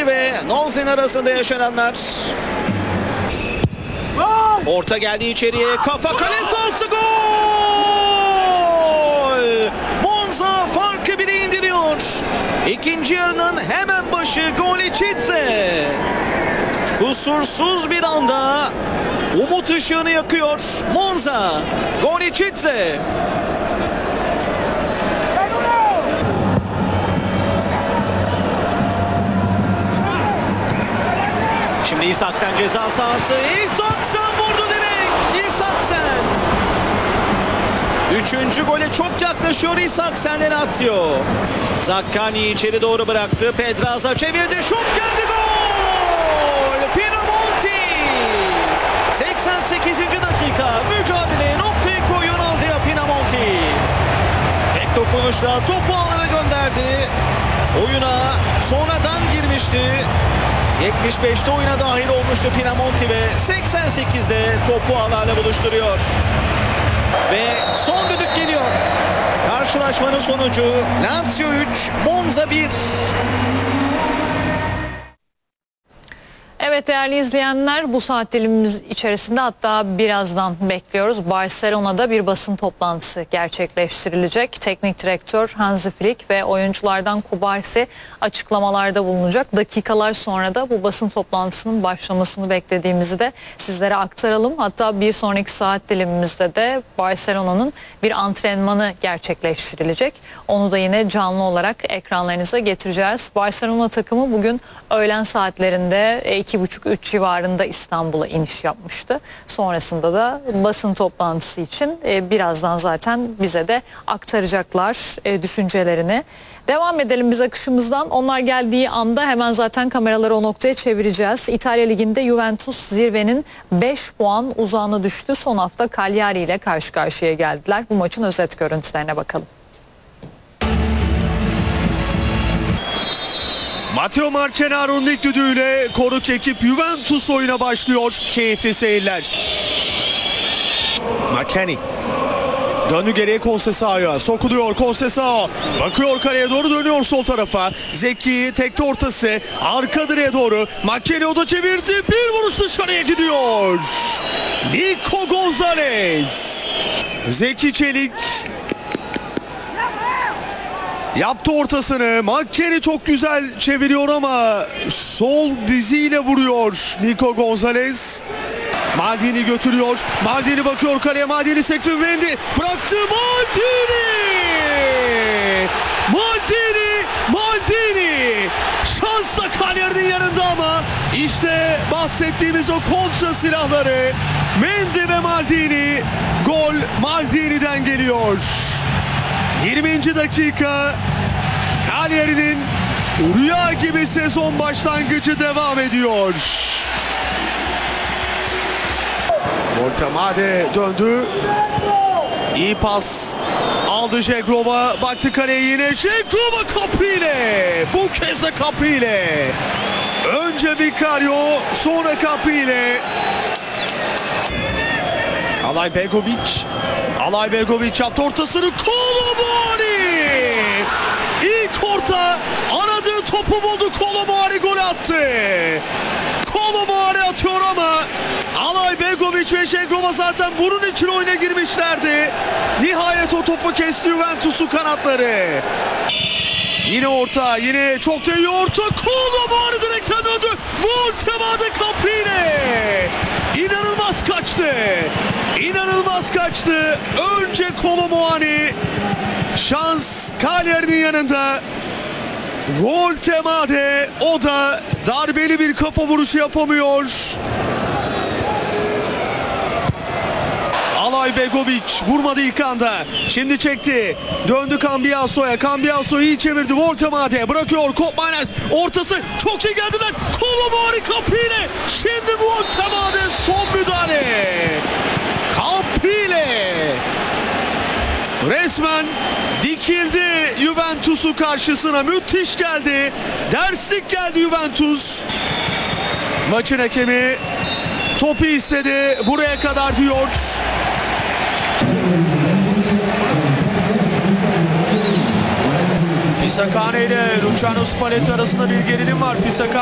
Pinamonti ve Nolzen arasında yaşananlar. Orta geldi içeriye. Kafa kale sahası, gol! Monza farkı bile indiriyor. İkinci yarının hemen başı Golicidze. Kusursuz bir anda umut ışığını yakıyor Monza. Golicidze. Şimdi İshaksen ceza sahası. İshaksen vurdu direkt. İshaksen. Üçüncü gole çok yaklaşıyor İshaksen Lazio. Zaccagni içeri doğru bıraktı. Pedraza çevirdi. Şut geldi, gol! Pinamonti. 88. dakika. Mücadeleye noktayı koyuyor Andrea Pinamonti. Tek dokunuşla topu ağlara gönderdi. Oyuna sonradan girmişti. 75'te oyuna dahil olmuştu Pinamonti ve 88'de topu ağlarla buluşturuyor. Ve son düdük geliyor. Karşılaşmanın sonucu Lazio 3, Monza 1. Evet değerli izleyenler, bu saat dilimimiz içerisinde, hatta birazdan bekliyoruz, Barcelona'da bir basın toplantısı gerçekleştirilecek. Teknik direktör Hansi Flick ve oyunculardan Kubarsi açıklamalarda bulunacak. Dakikalar sonra da bu basın toplantısının başlamasını beklediğimizi de sizlere aktaralım. Hatta bir sonraki saat dilimimizde de Barcelona'nın bir antrenmanı gerçekleştirilecek. Onu da yine canlı olarak ekranlarınıza getireceğiz. Barcelona takımı bugün öğlen saatlerinde 2.30-3 civarında İstanbul'a iniş yapmıştı. Sonrasında da basın toplantısı için birazdan zaten bize de aktaracaklar düşüncelerini. Devam edelim biz akışımızdan. Onlar geldiği anda hemen zaten kameraları o noktaya çevireceğiz. İtalya Ligi'nde Juventus zirvenin 5 puan uzağına düştü. Son hafta Cagliari ile karşı karşıya geldiler. Bu maçın özet görüntülerine bakalım. Matteo Marchenaro'nun ilk düdüğüyle konuk ekip Juventus oyuna başlıyor. Keyifli seyirler. McKennie döndü geriye, Conceição'ya sokuluyor. Conceição bakıyor kaleye doğru, dönüyor sol tarafa. Zeki tekte ortası, arka direğe doğru. McKennie o da çevirdi, bir vuruş dışarıya gidiyor. Nico Gonzalez. Zeki Çelik yaptı ortasını. McKennie çok güzel çeviriyor ama sol diziyle vuruyor Nico Gonzalez. Maldini götürüyor. Maldini bakıyor kaleye. Maldini sekti. Mendy bıraktı. Maldini. Şans da Cagliari'nin yanında ama işte bahsettiğimiz o kontra silahları. Mendy ve Maldini. Gol Maldini'den geliyor. 20. dakika. Cagliari'nin rüya gibi sezon başlangıcı devam ediyor. Voltemade döndü. İyi pas aldı Žegrova. Baktı kaleye yine. Žegrova Caprile. Bu kez de Caprile. Önce Vicario, sonra Caprile. Alay Begovic yaptı ortasını. Kolomuani. İlk orta, aradığı topu buldu. Kolomuani gol attı. Kolomuani atıyor ama Alay Begovic ve Žegrova zaten bunun için oyuna girmişlerdi. Nihayet o topu kesti Juventus'un kanatları. Yine orta, yine çok da iyi orta. Kolomuani direkten döndü. Voltemade Caprile. İnanılmaz kaçtı. Önce Kolomuani. Şans Cagliari'nin yanında. Voltemade, o da darbeli bir kafa vuruşu yapamıyor. Alay Begovic vurmadı ilk anda. Şimdi çekti. Döndü Cambiaso'ya. Cambiaso iyi çevirdi. Voltemade bırakıyor. Koopmeiners ortası. Çok iyi geldiler. Kolomuani Caprile. Şimdi Voltemade son müdahale. Caprile. Resmen dikildi Juventus'un karşısına. Müthiş geldi. Derslik geldi Juventus. Maçın hakemi topu istedi. Buraya kadar diyor. Pisacane ile Luciano Spalletti arasında bir gerilim var. Pisacane